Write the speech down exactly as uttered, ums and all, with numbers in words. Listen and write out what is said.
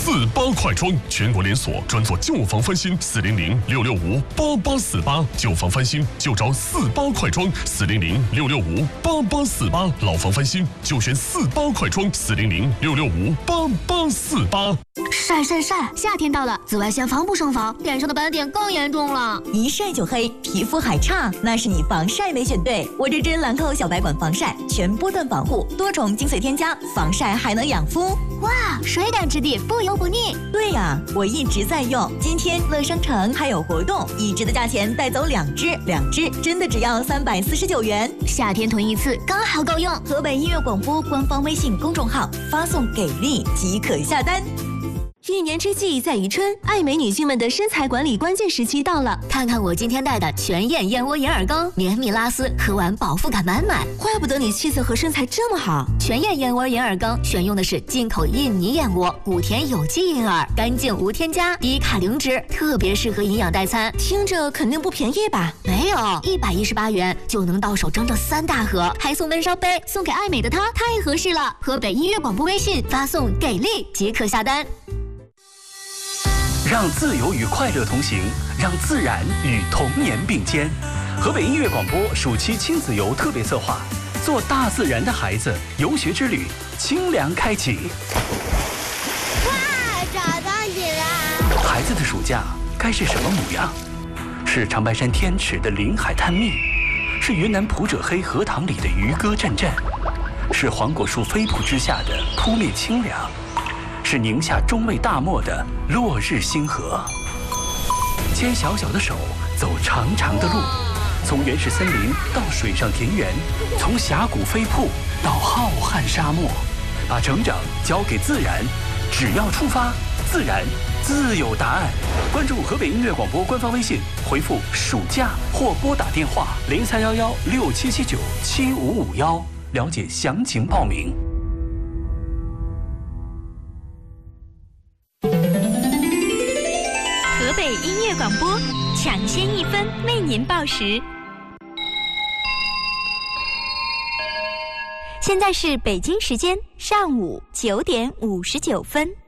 四八快装，全国连锁，专做旧房翻新，四零零六六五八八四八，旧房翻新就找四八快装，四零零六六五八八四八，老房翻新就选四八快装，四零零六六五八八四八。 晒晒晒！夏天到了，紫外线防不胜防，脸上的斑点更严重了。 一晒就黑，皮肤还差，那是你防晒没选对。我这支兰蔻小白管防晒，全波段防护，多重精髓添加，防晒还能养肤。 哇，水感质地，不油不腻。 对呀，我一直在用。今天乐商城还有活动，一支的价钱带走两支，两支真的只要三百四十九元。 夏天囤一次刚好够用。 河北音乐广播官方微信公众号发送给力即可下单。 一年之计在于春，爱美女性们的身材管理关键时期到了。 看看我今天带的全燕燕窝银耳羹，绵密拉丝，喝完饱腹感满满。 怪不得你气色和身材这么好。 全燕燕窝银耳羹选用的是进口印尼燕窝，谷田有机银耳，干净无添加，低卡零脂，特别适合营养代餐。 听着肯定不便宜吧？ 没有，一百一十八元就能到手整整三大盒，还送温烧杯，送给爱美的她太合适了。河北音乐广播微信发送给力即可下单。 让自由与快乐同行，让自然与童年并肩。河北音乐广播暑期亲子游特别策划，做大自然的孩子游学之旅，清凉开启。 哇，找到你了！ 孩子的暑假该是什么模样？是长白山天池的林海探秘，是云南普者黑荷塘里的渔歌阵阵，是黄果树飞瀑之下的扑面清凉，是宁夏中卫大漠的落日星河。牵小小的手，走长长的路，从原始森林到水上田园，从峡谷飞瀑到浩瀚沙漠，把成长交给自然，只要出发，自然自有答案。关注河北音乐广播官方微信，回复暑假或拨打电话零三幺幺六七七九七五五幺，了解详情报名。 河北音乐广播，抢先一分为您报时。现在是北京时间上午九点五十九分。